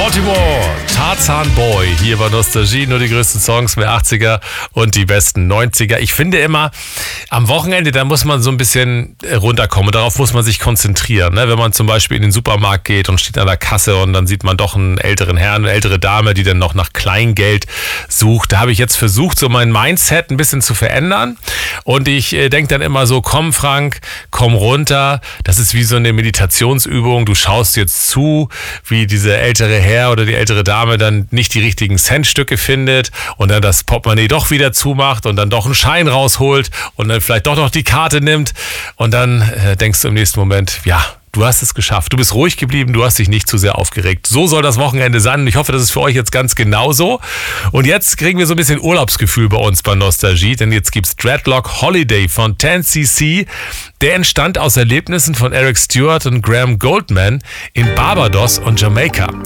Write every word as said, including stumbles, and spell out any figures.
Baltimore, Tarzan Boy, hier bei Nostalgie, nur die größten Songs der achtziger und die besten neunziger. Ich finde immer, am Wochenende, da muss man so ein bisschen runterkommen, darauf muss man sich konzentrieren. Ne? Wenn man zum Beispiel in den Supermarkt geht und steht an der Kasse und dann sieht man doch einen älteren Herrn, eine ältere Dame, die dann noch nach Kleingeld sucht. Da habe ich jetzt versucht, so mein Mindset ein bisschen zu verändern und ich äh, denke dann immer so, komm Frank, komm runter, das ist wie so eine Meditationsübung, du schaust jetzt zu, wie diese ältere Herr oder die ältere Dame dann nicht die richtigen Centstücke findet und dann das Portemonnaie doch wieder zumacht und dann doch einen Schein rausholt und dann vielleicht doch noch die Karte nimmt und dann äh, denkst du im nächsten Moment, ja, du hast es geschafft. Du bist ruhig geblieben, du hast dich nicht zu sehr aufgeregt. So soll das Wochenende sein und ich hoffe, das ist für euch jetzt ganz genauso. Und jetzt kriegen wir so ein bisschen Urlaubsgefühl bei uns bei Nostalgie, denn jetzt gibt's Dreadlock Holiday von ten C C. Der entstand aus Erlebnissen von Eric Stewart und Graham Goldman in Barbados und Jamaika.